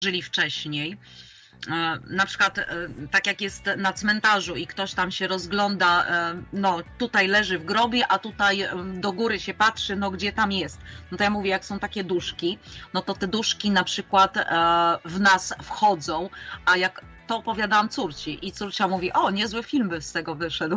żyli wcześniej. Na przykład tak jak jest na cmentarzu i ktoś tam się rozgląda, no tutaj leży w grobie, a tutaj do góry się patrzy, no gdzie tam jest. No to ja mówię, jak są takie duszki, no to te duszki na przykład w nas wchodzą, a jak to opowiadałam córci i córcia mówi, o, niezły film by z tego wyszedł.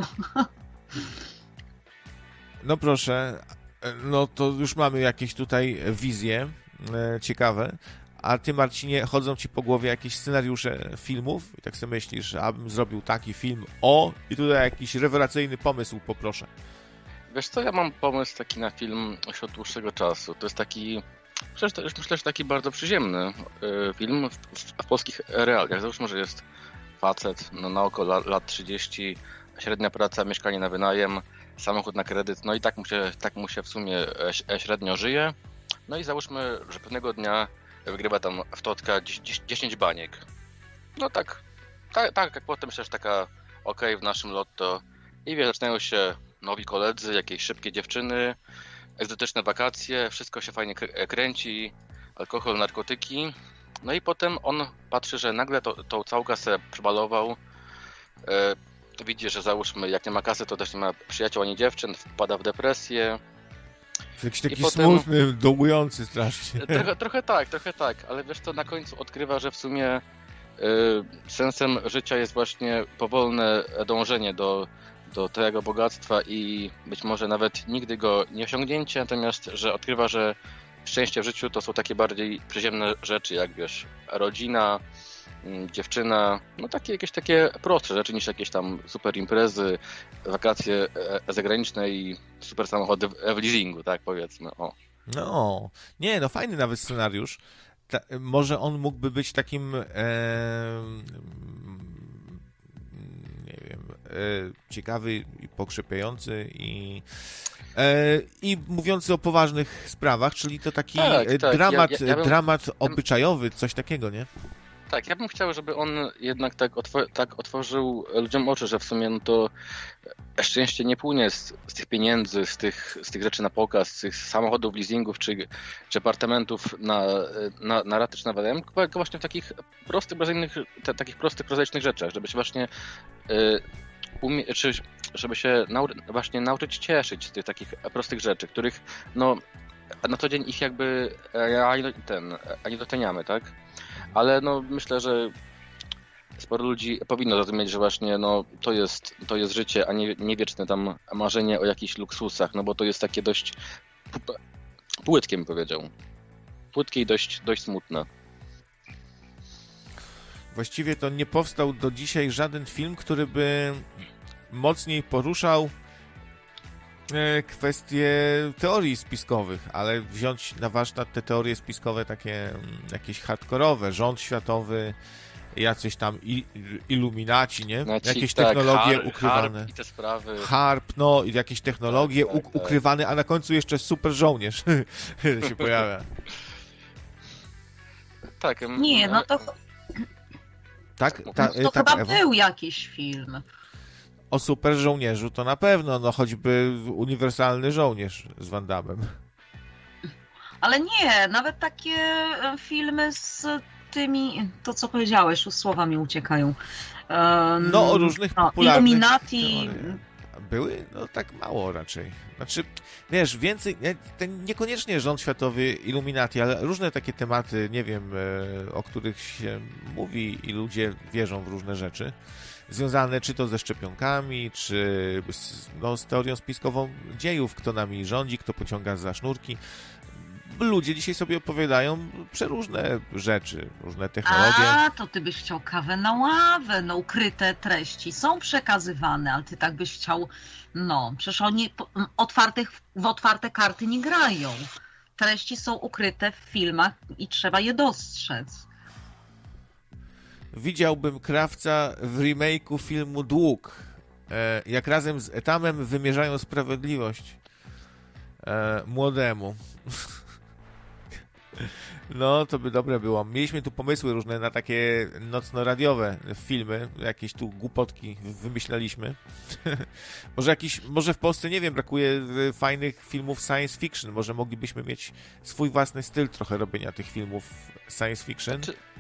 No proszę, no to już mamy jakieś tutaj wizje ciekawe. A ty, Marcinie, chodzą ci po głowie jakieś scenariusze filmów i tak sobie myślisz, abym zrobił taki film, i tutaj jakiś rewelacyjny pomysł poproszę. Wiesz co, ja mam pomysł taki na film już od dłuższego czasu. To jest taki, myślę, że taki bardzo przyziemny film w polskich realiach. Załóżmy, że jest facet, no na oko lat 30, średnia praca, mieszkanie na wynajem, samochód na kredyt, no i tak mu się w sumie średnio żyje. No i załóżmy, że pewnego dnia wygrywa tam w totka 10 baniek. No tak jak potem myślę, że taka w naszym lotto. I wiesz, zaczynają się nowi koledzy, jakieś szybkie dziewczyny, egzotyczne wakacje, wszystko się fajnie kręci, alkohol, narkotyki. No i potem on patrzy, że nagle tą całą kasę przebalował. Widzi, że załóżmy, jak nie ma kasy, to też nie ma przyjaciół ani dziewczyn, wpada w depresję. Jakiś taki smutny, dołujący strasznie. Trochę tak, ale wiesz co, na końcu odkrywa, że w sumie sensem życia jest właśnie powolne dążenie do tego bogactwa i być może nawet nigdy go nie osiągnięcie, natomiast, że odkrywa, że szczęście w życiu to są takie bardziej przyziemne rzeczy, jak wiesz, rodzina, dziewczyna, no jakieś takie prostsze rzeczy niż jakieś tam super imprezy, wakacje zagraniczne i super samochody w leasingu, tak powiedzmy, o. No, nie, no fajny nawet scenariusz. Może on mógłby być takim nie wiem, ciekawy i pokrzepiający i mówiący o poważnych sprawach, czyli to taki dramat obyczajowy, coś takiego, nie? Tak, ja bym chciał, żeby on jednak tak otworzył ludziom oczy, że w sumie no to szczęście nie płynie z tych pieniędzy, z tych rzeczy na pokaz, z tych samochodów, leasingów czy apartamentów na raty czy na wynajem, tylko właśnie w takich prostych, bezinnych, takich prostych, prozaicznych rzeczach, żeby się właśnie żeby się właśnie nauczyć cieszyć z tych takich prostych rzeczy, których no na co dzień ich jakby ani doceniamy, tak? Ale no myślę, że sporo ludzi powinno zrozumieć, że właśnie no to jest życie, a nie wieczne tam marzenie o jakichś luksusach, no bo to jest takie dość płytkie, bym powiedział. Płytkie i dość smutne. Właściwie to nie powstał do dzisiaj żaden film, który by mocniej poruszał kwestie teorii spiskowych, ale wziąć na warsztat te teorie spiskowe takie jakieś hardkorowe, rząd światowy, jacyś tam iluminaci, nie? Jakieś technologie ukrywane. Harp i te sprawy. Harp, no i jakieś technologie ukrywane, a na końcu jeszcze super żołnierz się pojawia. Nie, no to... Tak? To chyba był jakiś film. O super żołnierzu to na pewno, no choćby Uniwersalny Żołnierz z Van Damme. Ale nie, nawet takie filmy z tymi, to co powiedziałeś, już słowa mi uciekają. No o różnych popularnych Illuminati. Były? No tak mało raczej. Znaczy, wiesz, więcej, niekoniecznie rząd światowy, Illuminati, ale różne takie tematy, nie wiem, o których się mówi i ludzie wierzą w różne rzeczy. Związane czy to ze szczepionkami, czy z teorią spiskową dziejów, kto nami rządzi, kto pociąga za sznurki. Ludzie dzisiaj sobie opowiadają przeróżne rzeczy, różne technologie. A, to ty byś chciał kawę na ławę, no ukryte treści są przekazywane, ale ty tak byś chciał, no, przecież oni w otwarte karty nie grają. Treści są ukryte w filmach i trzeba je dostrzec. Widziałbym Krawca w remake'u filmu Dług, jak razem z Etamem wymierzają sprawiedliwość młodemu. No, to by dobre było. Mieliśmy tu pomysły różne na takie nocno-radiowe filmy, jakieś tu głupotki wymyślaliśmy. Może w Polsce, nie wiem, brakuje fajnych filmów science fiction. Może moglibyśmy mieć swój własny styl trochę robienia tych filmów science fiction.